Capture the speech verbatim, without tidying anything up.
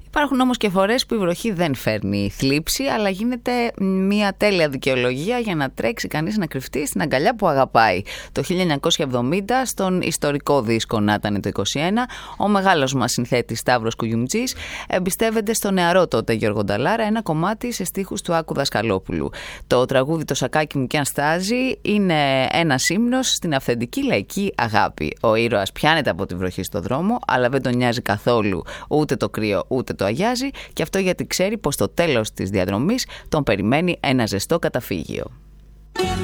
Υπάρχουν όμως και φορές που η βροχή δεν φέρνει θλίψη, αλλά γίνεται μια τέλεια δικαιολογία για να τρέξει κανείς να κρυφτεί στην αγκαλιά που αγαπάει. Το χίλια εννιακόσια εβδομήντα, στον ιστορικό δίσκο «Να ήταν το είκοσι ένα», ο μεγάλος μας συνθέτης Σταύρος Κουγιουμτζής εμπιστεύεται στο νεαρό τότε Γιώργο Νταλάρα ένα κομμάτι σε στίχους του Άκου Δασκαλόπουλου. Το τραγούδι «Το σακάκι μου κι αν στάζει» είναι ένας ύμνος στην αυθεντική λαϊκή αγάπη. Ο ήρωας πιάνεται από τη βροχή στο δρόμο, αλλά δεν τον νοιάζει καθόλου ούτε το κρύο ούτε το αγιάζει, και αυτό γιατί ξέρει πως στο τέλος της διαδρομής τον περιμένει ένα ζεστό καταφύγιο.